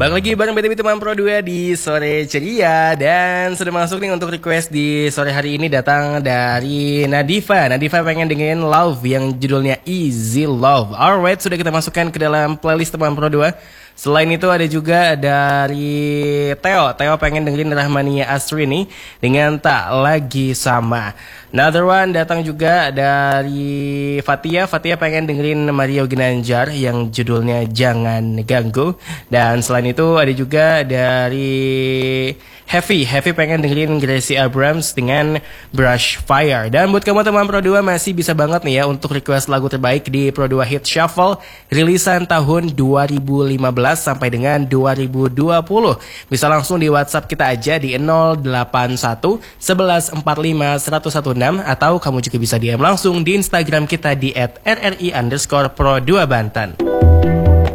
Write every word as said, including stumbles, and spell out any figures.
Balik lagi bareng B T W Teman Pro dua di sore ceria. Dan sudah masuk nih untuk request di sore hari ini datang dari Nadifa. Nadifa pengen dengerin Love yang judulnya Easy Love. Alright, sudah kita masukkan ke dalam playlist Teman Pro dua. Selain itu ada juga dari Theo. Theo pengen dengerin Rahmania Astrini dengan Tak Lagi Sama. Another one datang juga dari Fatia. Fatia pengen dengerin Mario Ginanjar yang judulnya Jangan Ganggu. Dan selain itu ada juga dari Heavy. Heavy pengen dengerin Gracie Abrams dengan Brush Fire. Dan buat kamu teman Pro dua masih bisa banget nih ya untuk request lagu terbaik di Pro dua Hit Shuffle rilisan tahun dua ribu lima belas sampai dengan dua ribu dua puluh. Bisa langsung di WhatsApp kita aja di nol delapan satu satu satu empat lima satu satu enam atau kamu juga bisa D M langsung di Instagram kita di et r r i underscore pro dua Banten.